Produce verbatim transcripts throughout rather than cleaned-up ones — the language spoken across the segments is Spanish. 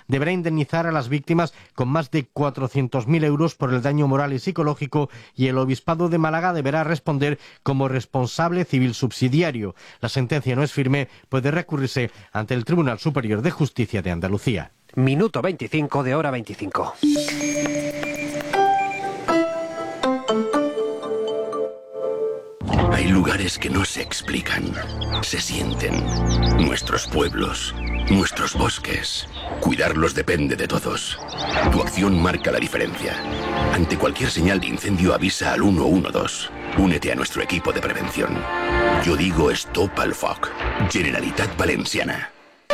deberá indemnizar a las víctimas con más de cuatrocientos mil euros por el daño moral y psicológico, y el Obispado de Málaga deberá responder como responsable civil subsidiario. La sentencia no es firme, puede recurrirse ante el Tribunal Superior de Justicia de Andalucía. Minuto veinticinco de hora veinticinco. Hay lugares que no se explican, se sienten. Nuestros pueblos, nuestros bosques. Cuidarlos depende de todos. Tu acción marca la diferencia. Ante cualquier señal de incendio avisa al uno uno dos. Únete a nuestro equipo de prevención. Yo digo stop al foc. Generalitat Valenciana.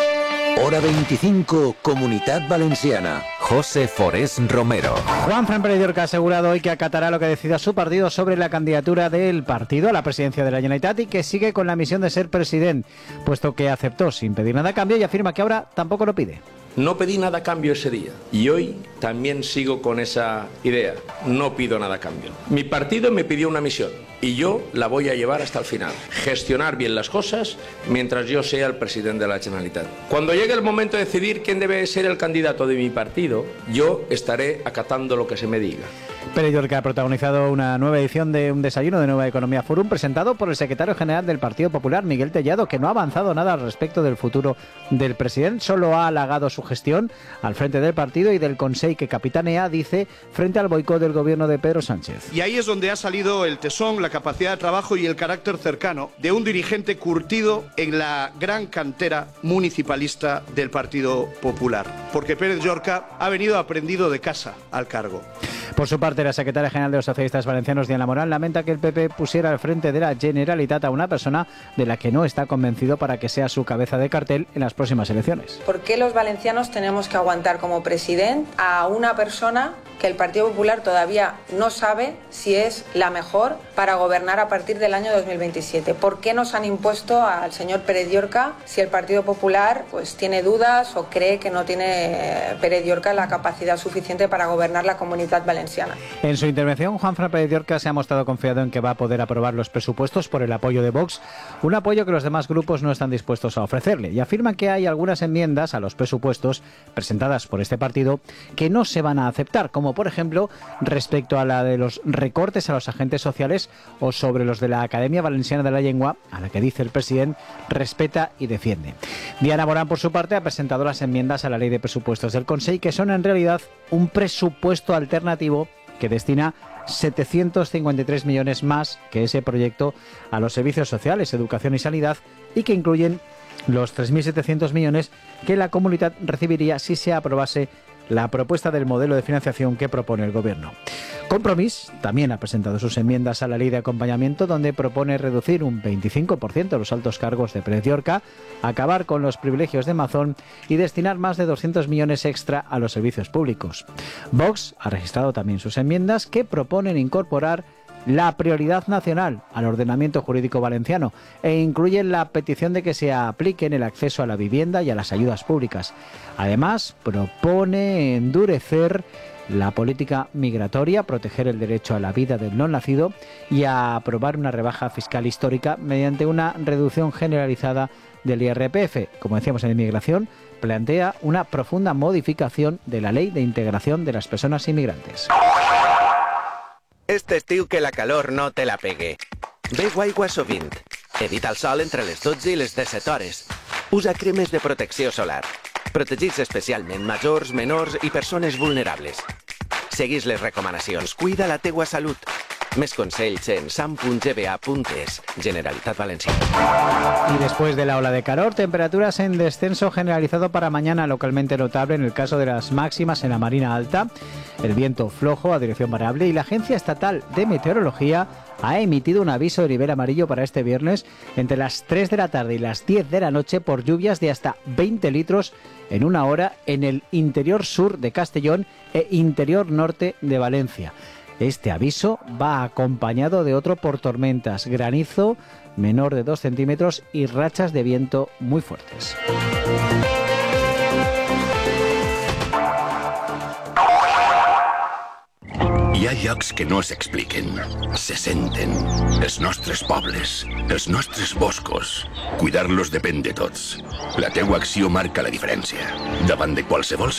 Hora veinticinco, Comunitat Valenciana. José Forés Romero. Juanfran Pérez-Llorca ha asegurado hoy que acatará lo que decida su partido sobre la candidatura del partido a la presidencia de la Generalitat y que sigue con la misión de ser presidente, puesto que aceptó sin pedir nada a cambio y afirma que ahora tampoco lo pide. No pedí nada a cambio ese día y hoy también sigo con esa idea. No pido nada a cambio. Mi partido me pidió una misión y yo la voy a llevar hasta el final. Gestionar bien las cosas mientras yo sea el presidente de la Generalitat. Cuando llegue el momento de decidir quién debe ser el candidato de mi partido, yo estaré acatando lo que se me diga. Pérez-Llorca ha protagonizado una nueva edición de un desayuno de Nueva Economía Forum presentado por el secretario general del Partido Popular, Miguel Tellado, que no ha avanzado nada al respecto del futuro del presidente, solo ha halagado su gestión al frente del partido y del Consell que capitanea, dice, frente al boicot del gobierno de Pedro Sánchez. Y ahí es donde ha salido el tesón, la capacidad de trabajo y el carácter cercano de un dirigente curtido en la gran cantera municipalista del Partido Popular, porque Pérez-Llorca ha venido aprendido de casa al cargo. Por su parte, la secretaria general de los socialistas valencianos, Diana Morán, lamenta que el P P pusiera al frente de la Generalitat a una persona de la que no está convencido para que sea su cabeza de cartel en las próximas elecciones. ¿Por qué los valencianos tenemos que aguantar como presidente a una persona que el Partido Popular todavía no sabe si es la mejor para gobernar a partir del año dos mil veintisiete? ¿Por qué nos han impuesto al señor Pérez-Llorca si el Partido Popular pues tiene dudas o cree que no tiene Pérez-Llorca la capacidad suficiente para gobernar la Comunitat Valenciana? En su intervención, Juanfran Pérez-Llorca se ha mostrado confiado en que va a poder aprobar los presupuestos por el apoyo de Vox, un apoyo que los demás grupos no están dispuestos a ofrecerle, y afirma que hay algunas enmiendas a los presupuestos presentadas por este partido que no se van a aceptar, como por ejemplo respecto a la de los recortes a los agentes sociales o sobre los de la Academia Valenciana de la Lengua, a la que dice el presidente respeta y defiende. Diana Morán, por su parte, ha presentado las enmiendas a la ley de presupuestos del Consell, que son en realidad un presupuesto alternativo que destina setecientos cincuenta y tres millones más que ese proyecto a los servicios sociales, educación y sanidad, y que incluyen los tres mil setecientos millones que la Comunitat recibiría si se aprobase la propuesta del modelo de financiación que propone el Gobierno. Compromís también ha presentado sus enmiendas a la ley de acompañamiento, donde propone reducir un veinticinco por ciento los altos cargos de Pérez-Llorca, acabar con los privilegios de Mazón y destinar más de doscientos millones extra a los servicios públicos. Vox ha registrado también sus enmiendas que proponen incorporar la prioridad nacional al ordenamiento jurídico valenciano e incluyen la petición de que se apliquen el acceso a la vivienda y a las ayudas públicas. Además, propone endurecer la política migratoria, proteger el derecho a la vida del no nacido y a aprobar una rebaja fiscal histórica mediante una reducción generalizada del I R P F. Como decíamos en inmigración, plantea una profunda modificación de la Ley de Integración de las Personas Inmigrantes. Este estiu que la calor no te la pegue. Beu aigua sovint. Evita el sol entre les dotze i les disset hores. Usa cremes de protecció solar. Protegits especialment majors, menors i persones vulnerables. Seguís les recomanacions. Cuida la teua salut. Més consells en sam punt g b a punt es. Generalitat Valenciana. Y después de la ola de calor, temperaturas en descenso generalizado para mañana, localmente notable en el caso de las máximas en la Marina Alta, el viento flojo a dirección variable, y la Agencia Estatal de Meteorología ha emitido un aviso de nivel amarillo para este viernes entre las tres de la tarde y las diez de la noche por lluvias de hasta veinte litros en una hora en el interior sur de Castellón e interior norte de Valencia. Este aviso va acompañado de otro por tormentas, granizo menor de dos centímetros y rachas de viento muy fuertes. Hi ha llocs que no s'expliquen, se senten. Els nostres pobles, els nostres boscos. Cuidar-los depèn de tots. La teua acció marca la diferència. Davant de qualsevol